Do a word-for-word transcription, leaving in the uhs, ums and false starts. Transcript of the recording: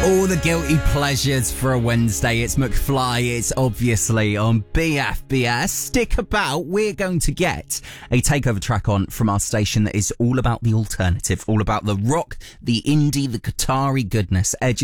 All the guilty pleasures for a Wednesday. It's McFly. It's obviously on B F B S. Stick about. We're going to get a takeover track on from our station that is all about the alternative, all about the rock, the indie, the Qatari goodness. Edge